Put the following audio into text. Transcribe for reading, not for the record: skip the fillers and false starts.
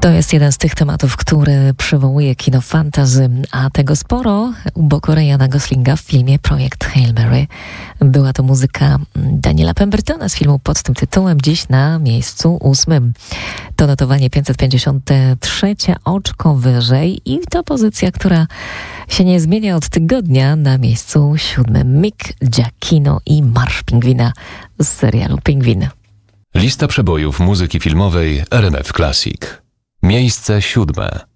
To jest jeden z tych tematów, który przywołuje kino fantasy, a tego sporo u boku Ryana Goslinga w filmie Projekt Hail Mary. Była to muzyka Daniela Pembertona z filmu pod tym tytułem, dziś na miejscu 8. To notowanie 553, oczko wyżej i to pozycja, która się nie zmienia od tygodnia, na miejscu 7. Mick Giacchino i Marsz Pingwina z serialu Pingwin. Lista przebojów muzyki filmowej RMF Classic. Miejsce 7.